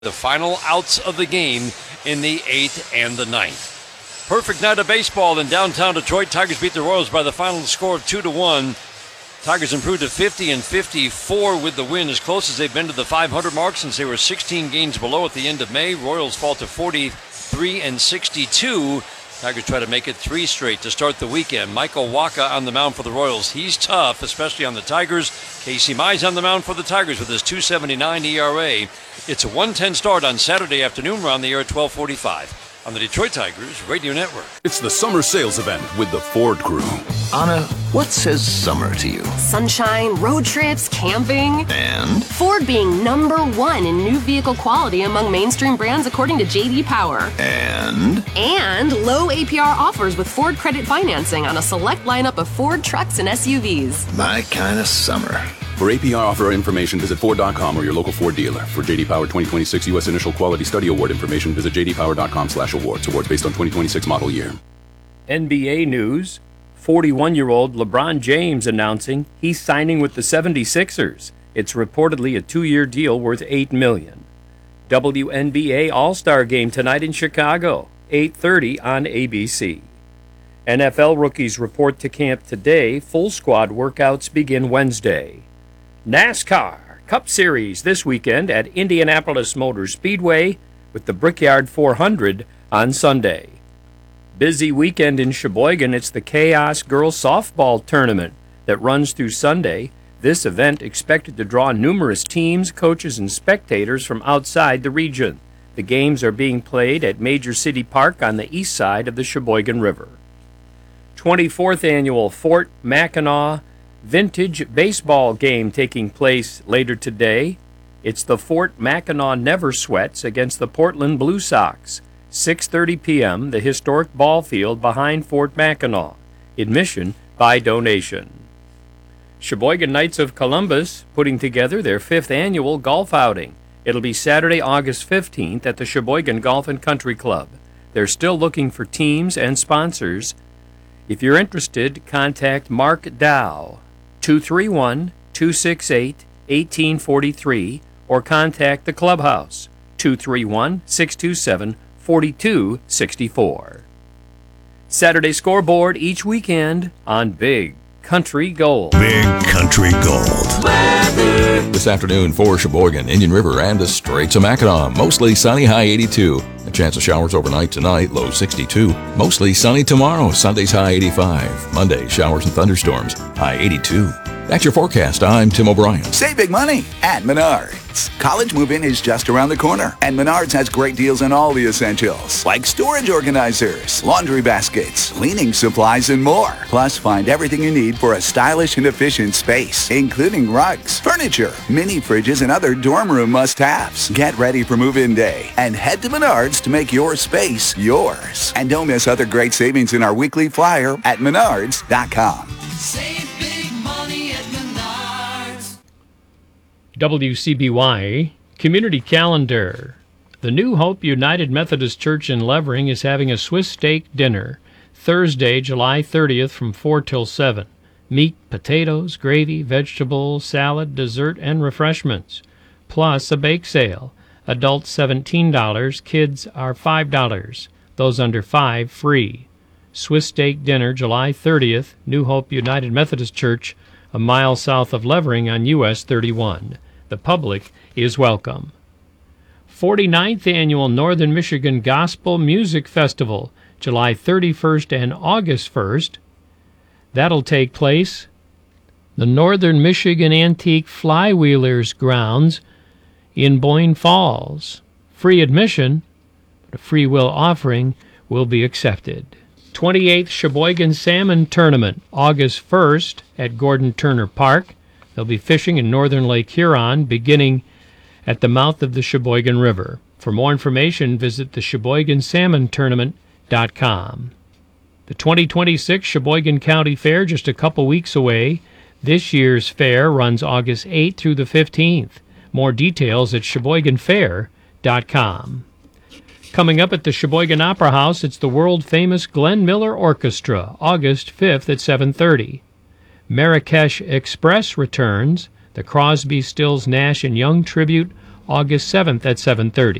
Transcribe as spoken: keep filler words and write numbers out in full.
The final outs of the game in the eighth and the ninth. Perfect night of baseball in downtown Detroit. Tigers beat the Royals by the final score of two to one. Tigers improved to fifty and fifty-four with the win, as close as they've been to the five hundred mark since they were sixteen games below at the end of May. Royals fall to forty-three and sixty-two. Tigers try to make it three straight to start the weekend. Michael Wacha on the mound for the Royals. He's tough, especially on the Tigers. Casey Mize on the mound for the Tigers with his two seventy-nine E R A. It's a one ten start on Saturday afternoon. We're on the air at twelve forty-five on the Detroit Tigers Radio Network. It's the summer sales event with the Ford Crew. Anna, what says summer to you? Sunshine, road trips, camping. And? Ford being number one in new vehicle quality among mainstream brands according to J D Power. And? And low A P R offers with Ford credit financing on a select lineup of Ford trucks and S U Vs. My kind of summer. For A P R offer information, visit Ford dot com or your local Ford dealer. For J D Power twenty twenty-six U S Initial Quality Study Award information, visit J D Power dot com slash awards. Awards based on twenty twenty-six model year. N B A news. forty-one-year-old LeBron James announcing he's signing with the seventy-sixers. It's reportedly a two-year deal worth eight million dollars. W N B A All-Star Game tonight in Chicago, eight thirty on A B C. N F L rookies report to camp today. Full squad workouts begin Wednesday. NASCAR Cup Series this weekend at Indianapolis Motor Speedway with the Brickyard four hundred on Sunday. Busy weekend in Sheboygan. It's the Chaos Girls Softball Tournament that runs through Sunday. This event expected to draw numerous teams, coaches, and spectators from outside the region. The games are being played at Major City Park on the east side of the Sheboygan River. twenty-fourth Annual Fort Mackinac Vintage Baseball Game taking place later today. It's the Fort Mackinac Never Sweats against the Portland Blue Sox. six thirty p.m., the historic ball field behind Fort Mackinac. Admission by donation. Sheboygan Knights of Columbus putting together their fifth annual golf outing. It'll be Saturday, August fifteenth at the Sheboygan Golf and Country Club. They're still looking for teams and sponsors. If you're interested, contact Mark Dow, two three one, two six eight, one eight four three, or contact the clubhouse, two three one, six two seven, four two six four. Saturday scoreboard each weekend on Big Country Gold. Big Country Gold. This afternoon for Sheboygan, Indian River, and the Straits of Mackinac. Mostly sunny, high eighty-two. A chance of showers overnight tonight, low sixty-two. Mostly sunny tomorrow, Sunday's high eighty-five. Monday, showers and thunderstorms, high eighty-two. That's your forecast. I'm Tim O'Brien. Save big money at Menards. College move-in is just around the corner, and Menards has great deals on all the essentials, like storage organizers, laundry baskets, cleaning supplies, and more. Plus, find everything you need for a stylish and efficient space, including rugs, furniture, mini fridges, and other dorm room must-haves. Get ready for move-in day and head to Menards to make your space yours. And don't miss other great savings in our weekly flyer at menards dot com. Save big money at Menards. W C B Y Community Calendar. The New Hope United Methodist Church in Levering is having a Swiss steak dinner Thursday, July thirtieth from four till seven. Meat, potatoes, gravy, vegetables, salad, dessert, and refreshments. Plus a bake sale. Adults seventeen dollars, kids are five dollars. Those under five, free. Swiss steak dinner July thirtieth, New Hope United Methodist Church, a mile south of Levering on U S thirty-one. The public is welcome. forty-ninth Annual Northern Michigan Gospel Music Festival, July thirty-first and August first. That'll take place the Northern Michigan Antique Flywheelers grounds in Boyne Falls. Free admission, but a free will offering will be accepted. twenty-eighth Sheboygan Salmon Tournament, August first at Gordon Turner Park. They'll be fishing in northern Lake Huron, beginning at the mouth of the Sheboygan River. For more information, visit the Sheboygan Salmon Tournament dot com. The twenty twenty-six Sheboygan County Fair, just a couple weeks away. This year's fair runs August eighth through the fifteenth. More details at sheboygan fair dot com. Coming up at the Sheboygan Opera House, it's the world-famous Glenn Miller Orchestra, August fifth at seven thirty. Marrakesh Express returns, the Crosby, Stills, Nash and Young tribute, August seventh at seven thirty.